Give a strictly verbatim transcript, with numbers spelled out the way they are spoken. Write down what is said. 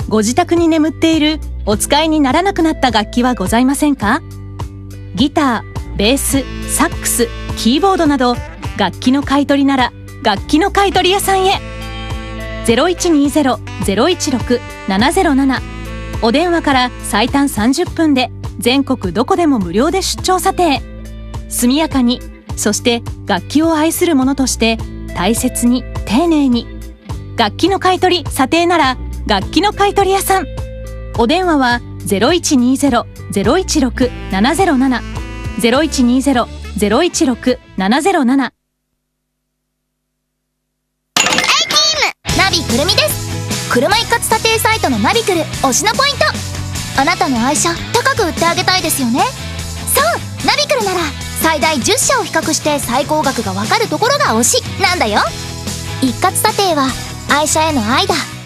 ご自宅に眠っているお使いにならなくなった楽器はございませんか？ギター、ベース、サックス、キーボードなど楽器の買い取りなら楽器の買取屋さんへ。 ゼロいちにゼロ ゼロいちろく ななゼロなな お電話から最短さんじゅっぷんで全国どこでも無料で出張査定。速やかに、そして楽器を愛する者として大切に丁寧に。楽器の買い取り査定なら楽器の買取屋さん。お電話は ゼロいちにゼロ ゼロいちろく ななゼロなな ゼロいちにゼロ ゼロいちろく ななゼロなな。 ナビくるみです。車一括査定サイトのナビクル推しのポイント。あなたの愛車高く売ってあげたいですよね。そうナビクルなら最大じゅっしゃを比較して最高額がわかるところが推しなんだよ。一括査定は愛車への愛だ。